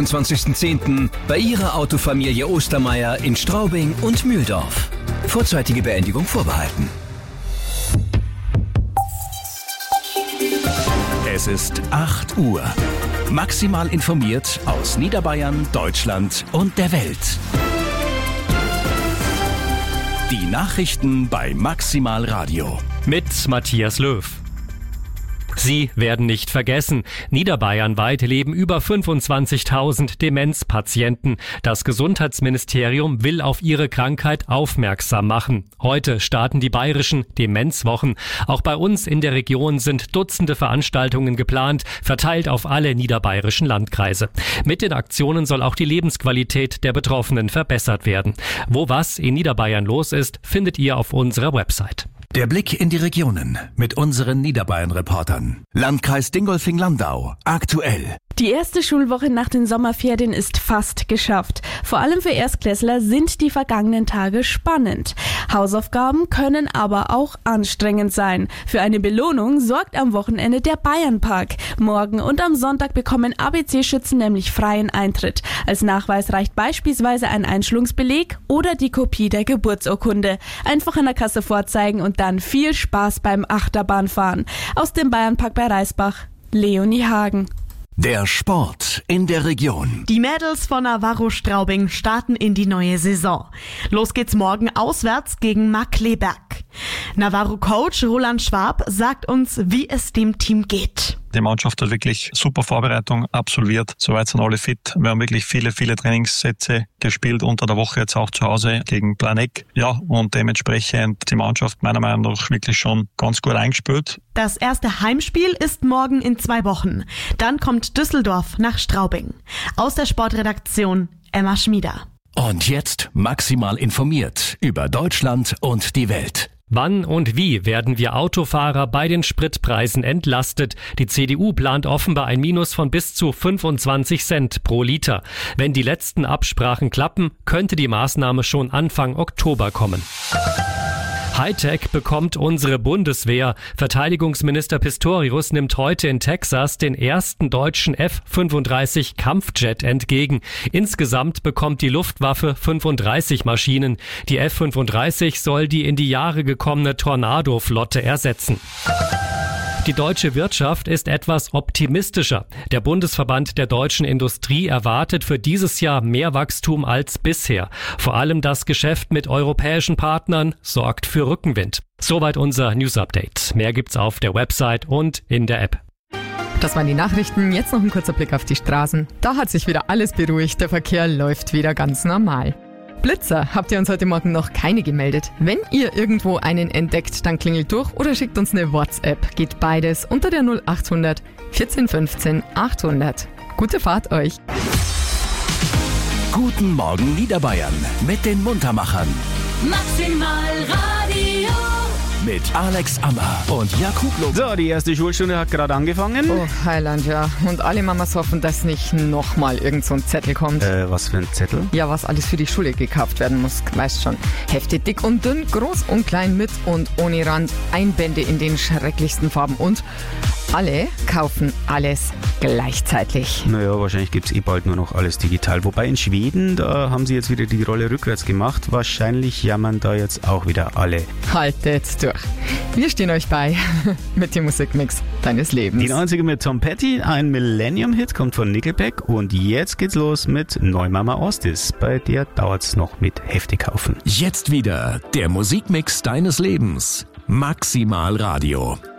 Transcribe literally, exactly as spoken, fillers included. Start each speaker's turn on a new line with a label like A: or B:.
A: fünfundzwanzigsten zehnten bei Ihrer Autofamilie Ostermeier in Straubing und Mühldorf. Vorzeitige Beendigung vorbehalten. Es ist acht Uhr. Maximal informiert aus Niederbayern, Deutschland und der Welt. Die Nachrichten bei Maximal Radio.
B: Mit Matthias Löw. Sie werden nicht vergessen. Niederbayernweit leben über fünfundzwanzigtausend Demenzpatienten. Das Gesundheitsministerium will auf ihre Krankheit aufmerksam machen. Heute starten die bayerischen Demenzwochen. Auch bei uns in der Region sind Dutzende Veranstaltungen geplant, verteilt auf alle niederbayerischen Landkreise. Mit den Aktionen soll auch die Lebensqualität der Betroffenen verbessert werden. Wo was in Niederbayern los ist, findet ihr auf unserer Website.
A: Der Blick in die Regionen mit unseren Niederbayern-Reportern. Landkreis Dingolfing-Landau. Aktuell.
C: Die erste Schulwoche nach den Sommerferien ist fast geschafft. Vor allem für Erstklässler sind die vergangenen Tage spannend. Hausaufgaben können aber auch anstrengend sein. Für eine Belohnung sorgt am Wochenende der Bayernpark. Morgen und am Sonntag bekommen A B C-Schützen nämlich freien Eintritt. Als Nachweis reicht beispielsweise ein Einschulungsbeleg oder die Kopie der Geburtsurkunde. Einfach an der Kasse vorzeigen und dann viel Spaß beim Achterbahnfahren. Aus dem Bayernpark bei Reisbach, Leonie Hagen.
A: Der Sport in der Region.
D: Die Mädels von Navarro Straubing starten in die neue Saison. Los geht's morgen auswärts gegen Markkleeberg. Navarro-Coach Roland Schwab sagt uns, wie es dem Team geht.
E: Die Mannschaft hat wirklich super Vorbereitung absolviert. Soweit sind alle fit. Wir haben wirklich viele, viele Trainingssätze gespielt unter der Woche, jetzt auch zu Hause gegen Planegg. Ja, und dementsprechend die Mannschaft meiner Meinung nach wirklich schon ganz gut eingespielt.
D: Das erste Heimspiel ist morgen in zwei Wochen. Dann kommt Düsseldorf nach Straubing. Aus der Sportredaktion Emma Schmieder.
A: Und jetzt maximal informiert über Deutschland und die Welt.
B: Wann und wie werden wir Autofahrer bei den Spritpreisen entlastet? Die C D U plant offenbar ein Minus von bis zu fünfundzwanzig Cent pro Liter. Wenn die letzten Absprachen klappen, könnte die Maßnahme schon Anfang Oktober kommen. Hightech bekommt unsere Bundeswehr. Verteidigungsminister Pistorius nimmt heute in Texas den ersten deutschen F fünfunddreißig Kampfjet entgegen. Insgesamt bekommt die Luftwaffe fünfunddreißig Maschinen. Die F fünfunddreißig soll die in die Jahre gekommene Tornado-Flotte ersetzen. Die deutsche Wirtschaft ist etwas optimistischer. Der Bundesverband der deutschen Industrie erwartet für dieses Jahr mehr Wachstum als bisher. Vor allem das Geschäft mit europäischen Partnern sorgt für Rückenwind. Soweit unser News-Update. Mehr gibt's auf der Website und in der App.
F: Das waren die Nachrichten. Jetzt noch ein kurzer Blick auf die Straßen. Da hat sich wieder alles beruhigt. Der Verkehr läuft wieder ganz normal. Blitzer habt ihr uns heute Morgen noch keine gemeldet. Wenn ihr irgendwo einen entdeckt, dann klingelt durch oder schickt uns eine WhatsApp. Geht beides unter der null acht hundert vierzehn fünfzehn achthundert. Gute Fahrt euch.
A: Guten Morgen Niederbayern mit den Muntermachern.
G: Maximal Radio.
A: Mit Alex Ammer und Jakub Lob.
H: So, die erste Schulstunde hat gerade angefangen.
F: Oh, Heiland, ja. Und alle Mamas hoffen, dass nicht nochmal irgend so ein Zettel kommt.
H: Äh, was für ein Zettel?
F: Ja, was alles für die Schule gekauft werden muss, weißt schon. Hefte dick und dünn, groß und klein, mit und ohne Rand, Einbände in den schrecklichsten Farben und alle kaufen alles gleichzeitig.
H: Naja, wahrscheinlich gibt es eh bald nur noch alles digital. Wobei in Schweden, da haben sie jetzt wieder die Rolle rückwärts gemacht. Wahrscheinlich jammern da jetzt auch wieder alle.
F: Haltet durch. Wir stehen euch bei mit dem Musikmix deines Lebens.
H: Die neunziger mit Tom Petty, ein Millennium-Hit, kommt von Nickelback. Und jetzt geht's los mit Neumama Ostis. Bei der dauert's noch mit Hefte kaufen.
A: Jetzt wieder der Musikmix deines Lebens. Maximal Radio.